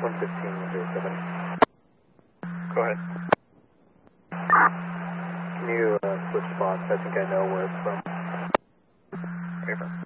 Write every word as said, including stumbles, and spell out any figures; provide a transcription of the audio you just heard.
one fifteen zero seven. Go ahead. Can you uh, switch spots? I think I know where it's from. Okay.